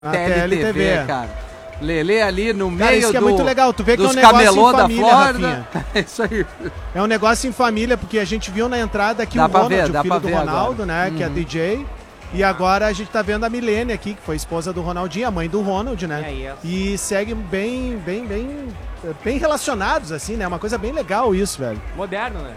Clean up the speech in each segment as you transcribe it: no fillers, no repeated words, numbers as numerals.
TLTV, cara. Lelê ali no meio isso que é muito legal, tu vê que é um dos negócio camelô em da família, Flórida. Rafinha. É isso aí. É um negócio em família, porque a gente viu na entrada aqui Dá o pra Ronald, ver, dá o filho pra do ver Ronaldo, agora. né, que é DJ. E agora a gente tá vendo a Milene aqui, que foi esposa do Ronaldinho, a mãe do Ronald, né? É isso. E segue bem relacionados, assim, né? Uma coisa bem legal isso, velho. Moderno, né?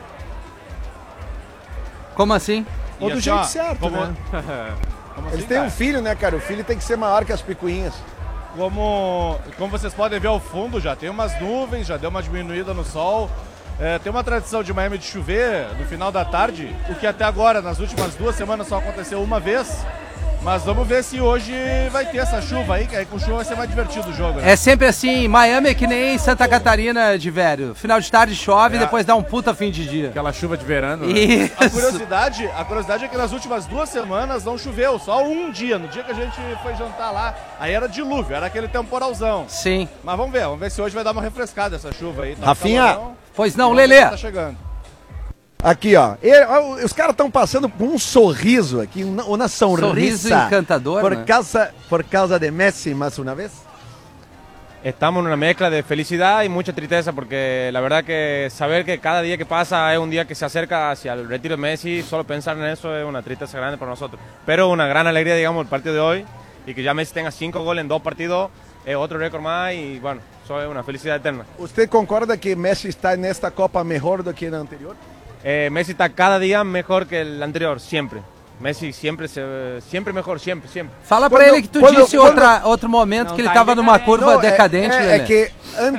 Como assim? Ou do assim, jeito ó, certo, como- né? Como Eles assim, têm cara? um filho, né, cara? O filho tem que ser maior que as picuinhas. Como vocês podem ver ao fundo, já tem umas nuvens, já deu uma diminuída no sol. Tem uma tradição de Miami de chover no final da tarde, o que até agora, nas últimas 2 semanas, só aconteceu uma vez. Mas vamos ver se hoje vai ter essa chuva aí, que aí com chuva vai ser mais divertido o jogo, né? É sempre assim, Miami é que nem Santa Catarina de velho. Final de tarde chove e depois dá um puta fim de dia. Aquela chuva de verano. Né? Isso. A curiosidade é que nas últimas 2 semanas não choveu, só um dia. No dia que a gente foi jantar lá, aí era dilúvio, era aquele temporalzão. Sim. Mas vamos ver se hoje vai dar uma refrescada essa chuva aí. Tá Rafinha. calorão. Pois não, Vamos ver Lelê. se tá chegando. Aqui, ó. Os caras estão passando por um sorriso aqui, uma sonrisa. Sorriso encantador, né? Por causa de Messi, mais uma vez. Estamos en una mezcla de felicidad y mucha tristeza porque la verdad que saber que cada día que pasa es un día que se acerca hacia el retiro de Messi, solo pensar en eso es una tristeza grande para nosotros. Pero una gran alegría, digamos, el partido de hoy y que ya Messi tenga 5 goles en 2 partidos es otro récord más y bueno, eso es una felicidad eterna. ¿Usted concorda que Messi está en esta Copa mejor do que en la anterior? Messi está cada día mejor que el anterior, siempre. Messi siempre mejor, siempre. Fala pra ele que tu disse outro momento Não, que ele tá tava numa curva No, decadente, é Lelê. que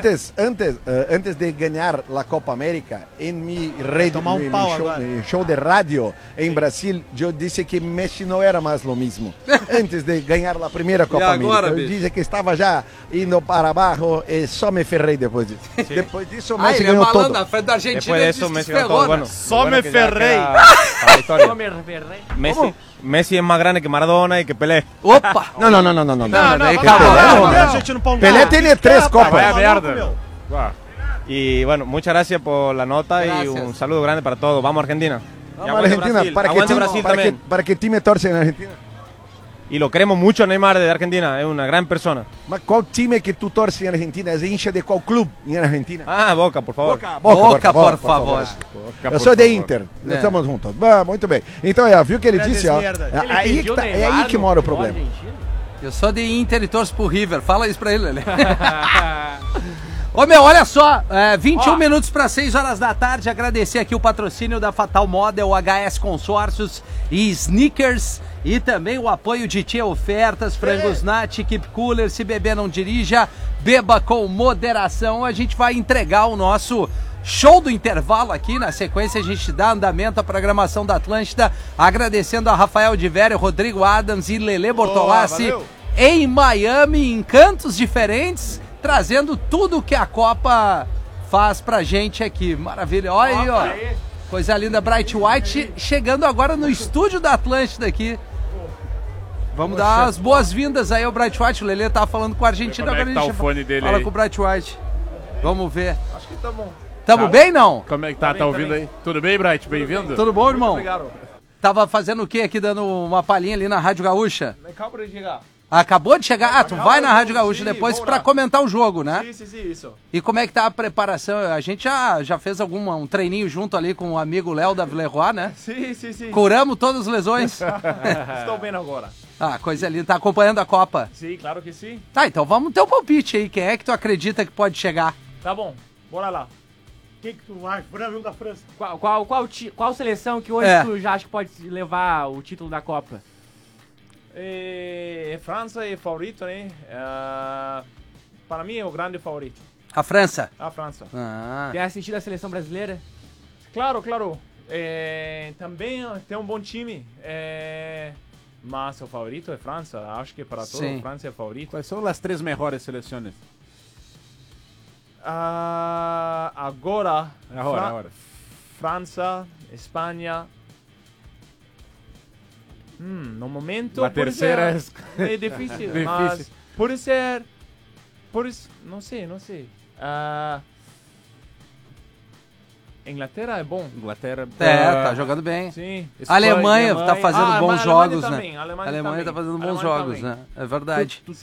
antes de ganhar a Copa América, em tomar um pau agora. show de rádio em Brasil, eu disse que Messi não era mais o mesmo. Antes de ganhar a primeira Copa agora, América, eu bicho? disse que estava já indo para baixo e só me ferrei depois disso. Depois disso, Messi ele é ganhou malandro, todo. na frente da Argentina Después de ele eso disse que Messi se ganó ferrou, todo. né? Bueno, Só bueno me que ya ferrei. queda para la historia. Comer, rei. Messi es más grande que Maradona y que Pelé. Opa! Não. daí Que calma. Pelé, Não, não. a gente não pão Pelé tem 3 Copas. Vai a maluco, merda. meu. Y bueno, muchas gracias por la nota y Gracias. un saludo grande para todos. Vamos Argentina. Y Vamos, aguante Argentina. Brasil. Aguante Brasil también. Para que time torce na Argentina? Y lo queremos mucho Neymar de Argentina, es una gran persona. Mas qual time que tu torce em Argentina? És hincha de qual clube em Argentina? Ah, Boca, por favor. Boca, por favor. Eu sou de Inter. Nós estamos juntos. Muito bem. Então, viu o que ele Grandes disse? Ó, merda. Ele aí que pediu tá- é Neymar aí que no mora o futebol problema. argentino? Eu sou de Inter e torço pro River. Fala isso pra ele, Lelê. Ô meu, olha só, 21 minutos para 6 horas da tarde, agradecer aqui o patrocínio da Fatal Model, HS Consórcios e Sneakers e também o apoio de Tia Ofertas, Frangos Nat, Keep Cooler, se beber não dirija, beba com moderação. A gente vai entregar o nosso show do intervalo aqui, na sequência a gente dá andamento à programação da Atlântida, agradecendo a Rafael de Vério, Rodrigo Adams e Lelê Bortolassi valeu. em Miami, em cantos diferentes, trazendo tudo que a Copa faz pra gente aqui. Maravilha. Olha aí, ó. Coisa linda. Bright White chegando agora no estúdio da Atlântida aqui. Vamos dar as boas-vindas aí ao Bright White. O Lelê tava falando com o argentino. Como é Agora que a tá gente o fone dele fala aí? com o Bright White. Vamos ver. Acho que tá bom. Tamo bem, não? Como é que tá? Tá ouvindo aí? Tudo bem, Bright? Bem-vindo? Tudo bom, irmão? Obrigado. Tava fazendo o quê aqui, dando uma palhinha ali na Rádio Gaúcha? Acabou de chegar. Acabou de chegar? Ah, tu vai na Rádio Gaúcha sim, depois vamos pra lá. comentar o jogo, né? Sim, isso. E como é que tá a preparação? A gente já fez um treininho junto ali com o amigo Léo da Villeroy, né? Sim. Curamos todas as lesões. Estou bem agora. Ah, coisa linda. Tá acompanhando a Copa. Sim, claro que sim. Tá, então vamos ter um palpite aí. Quem é que tu acredita que pode chegar? Tá bom, bora lá. Quem que tu acha? Brasil da França. Qual seleção que hoje É. tu já acha que pode levar o título da Copa? França é favorito, né? Para mim é o grande favorito. A França? A França. Ah. Tem assistido a seleção brasileira? Claro. Também tem um bom time. Mas o favorito é França. Acho que para todos Sim. França é favorito. Quais são as 3 melhores seleções? Agora, Agora. França, Espanha. No momento. A terceira é difícil, Difícil. mas pode ser. Não sei. Inglaterra é bom. Inglaterra. Tá jogando bem. Sim. A Alemanha tá fazendo bons a jogos, também, né? a A Alemanha tá fazendo bons Alemanha jogos, também. né? É verdade. Tu